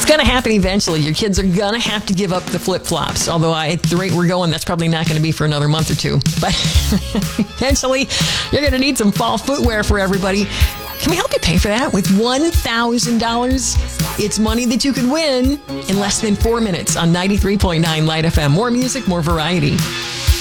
going to happen eventually. Your kids are going to have to give up the flip-flops. Although at the rate we're going, that's probably not going to be for another month or two. But eventually, you're going to need some fall footwear for everybody. Can we help you pay for that with $1,000? It's money that you could win in less than 4 minutes on 93.9 Light FM. More music, more variety.